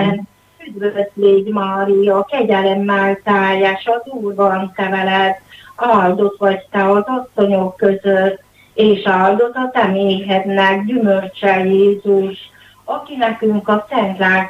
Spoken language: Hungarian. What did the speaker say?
Üdvös légy, Mária, kegyelemmel teljes, az Úr van te veled, áldott vagy te az asszonyok között, és áldott a te méhednek gyümölcse Jézus, aki nekünk a Szent Lelket